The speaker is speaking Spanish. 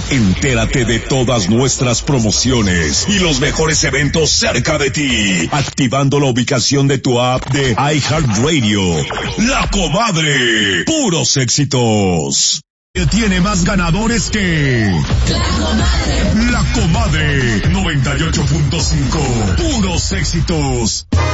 Entérate de todas nuestras promociones y los mejores eventos cerca de ti, activando la ubicación de tu app de iHeartRadio. La Comadre, puros éxitos. Tiene más ganadores que La Comadre 98.5, puros éxitos.